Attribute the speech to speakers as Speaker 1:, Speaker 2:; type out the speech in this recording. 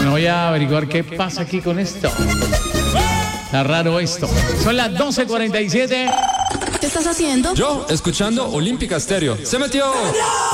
Speaker 1: Bueno, voy a averiguar qué pasa aquí con esto. Está raro esto. Son las 12:47.
Speaker 2: ¿Qué estás haciendo?
Speaker 3: Yo, escuchando Olímpica Stereo. ¡Se metió!